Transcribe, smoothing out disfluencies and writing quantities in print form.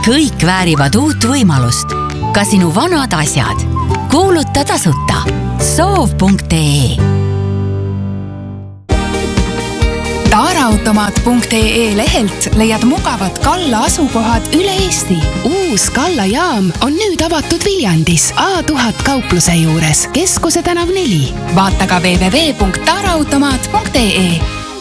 Kõik väärivad uut võimalust. Ka sinu vanad asjad. Kuuluta tasuta. Soov.ee Taaraautomaat.ee lehelt leiad mugavad Kalla asukohad üle Eesti. Uus Kalla jaam on nüüd avatud Viljandis A1000 kaupluse juures Keskuse tänav 4. Vaata ka www.taaraautomaat.ee.